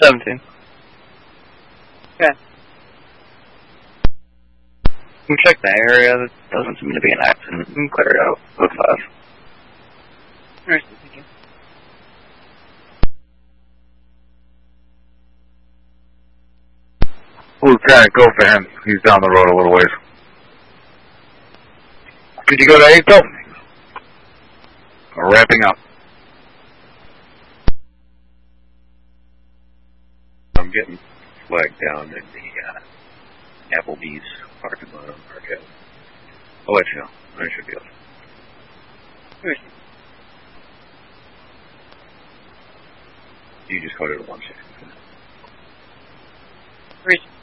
17. Okay. You can check the area. There doesn't seem to be an accident. You can clear it out. Look 5. Alright, thank you. Lieutenant, go for him. He's down the road a little ways. Did you go to 8 though? We're ramping up. I'm getting flagged down in the Applebee's parking lot on Marquette. I'll let you know. I should be able to. Alright. You just called it a 1 second. Alright.